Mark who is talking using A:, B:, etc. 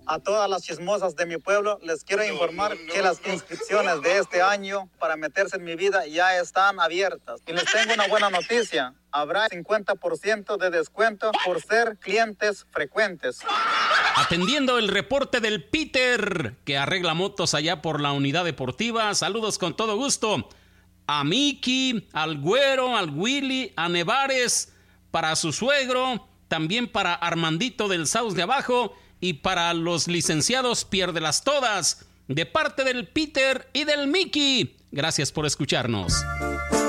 A: A todas las chismosas de mi pueblo les quiero informar que las inscripciones de este año para meterse en mi vida ya están abiertas. Y les tengo una buena noticia. Habrá 50% de descuento por ser clientes frecuentes.
B: Atendiendo el reporte del Peter, que arregla motos allá por la unidad deportiva. Saludos con todo gusto a Miki, al Güero, al Willy, a Nevares, para su suegro, también para Armandito del Saus de Abajo y para los licenciados Piérdelas Todas, de parte del Peter y del Miki. Gracias por escucharnos.